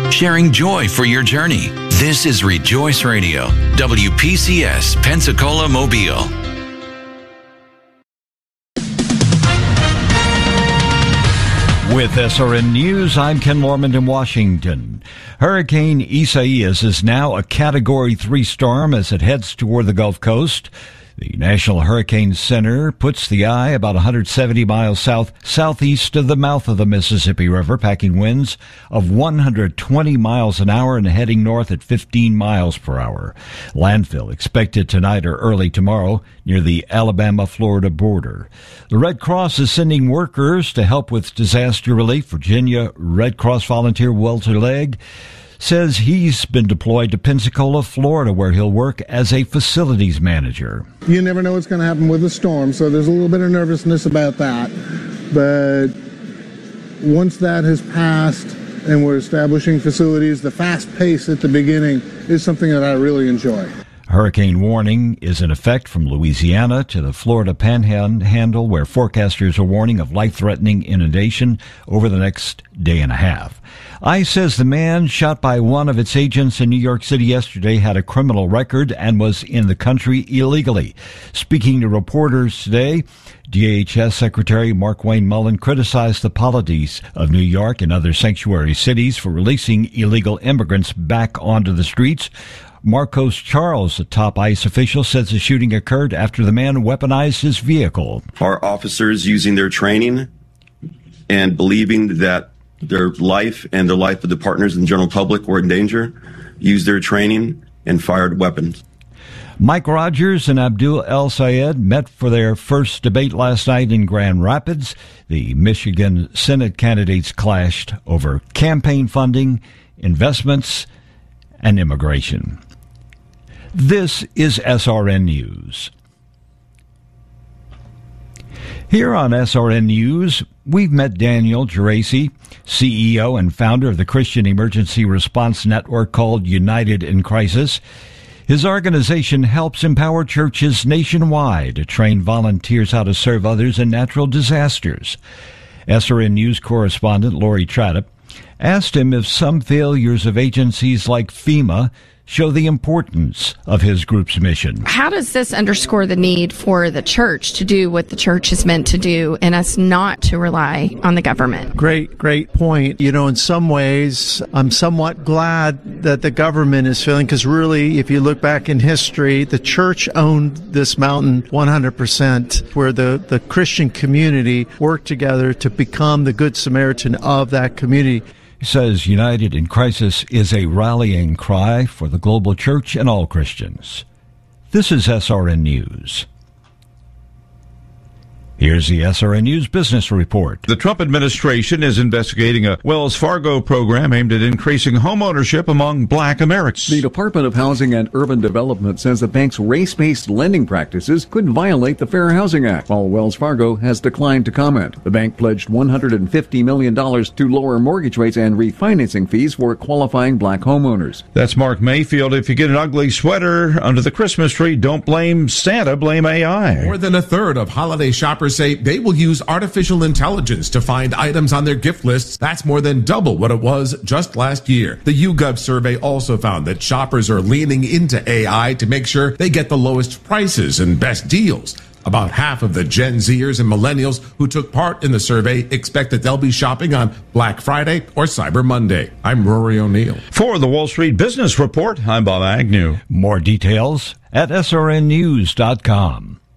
sharing joy for your journey. This is Rejoice Radio, WPCS, Pensacola, Mobile. With SRN News, I'm Ken Lorman in Washington. Hurricane Isaias is now a Category 3 storm as it heads toward the Gulf Coast. The National Hurricane Center puts the eye about 170 miles southeast of the mouth of the Mississippi River, packing winds of 120 miles an hour and heading north at 15 miles per hour. Landfall expected tonight or early tomorrow near the Alabama-Florida border. The Red Cross is sending workers to help with disaster relief. Virginia Red Cross volunteer Walter Legg says he's been deployed to Pensacola, Florida, where he'll work as a facilities manager. You never know what's going to happen with a storm, so there's a little bit of nervousness about that. But once that has passed and we're establishing facilities, the fast pace at the beginning is something that I really enjoy. Hurricane warning is in effect from Louisiana to the Florida Panhandle, where forecasters are warning of life-threatening inundation over the next day and a half. ICE says the man shot by one of its agents in New York City yesterday had a criminal record and was in the country illegally. Speaking to reporters today, DHS Secretary Markwayne Mullin criticized the policies of New York and other sanctuary cities for releasing illegal immigrants back onto the streets. Marcos Charles, a top ICE official, says the shooting occurred after the man weaponized his vehicle. Our officers, using their training and believing that their life and the life of the partners and the general public were in danger, used their training and fired weapons. Mike Rogers and Abdul El-Sayed met for their first debate last night in Grand Rapids. The Michigan Senate candidates clashed over campaign funding, investments, and immigration. This is SRN News. Here on SRN News, we've met Daniel Geraci, CEO and founder of the Christian Emergency Response Network called United in Crisis. His organization helps empower churches nationwide to train volunteers how to serve others in natural disasters. SRN News correspondent Lori Tradup asked him if some failures of agencies like FEMA show the importance of his group's mission. How does this underscore the need for the church to do what the church is meant to do and us not to rely on the government? Great point. You know, in some ways, I'm somewhat glad that the government is failing, because really, if you look back in history, the church owned this mountain 100%, where the Christian community worked together to become the Good Samaritan of that community. He says United in Crisis is a rallying cry for the global church and all Christians. This is SRN News. Here's the SRN News Business Report. The Trump administration is investigating a Wells Fargo program aimed at increasing home ownership among black Americans. The Department of Housing and Urban Development says the bank's race-based lending practices could violate the Fair Housing Act, while Wells Fargo has declined to comment. The bank pledged $150 million to lower mortgage rates and refinancing fees for qualifying black homeowners. That's Mark Mayfield. If you get an ugly sweater under the Christmas tree, don't blame Santa, blame AI. More than a third of holiday shoppers say they will use artificial intelligence to find items on their gift lists. That's more than double what it was just last year. The YouGov survey also found that shoppers are leaning into AI to make sure they get the lowest prices and best deals. About half of the Gen Zers and millennials who took part in the survey expect that they'll be shopping on Black Friday or Cyber Monday. I'm Rory O'Neill. For the Wall Street Business Report, I'm Bob Agnew. More details at srnnews.com.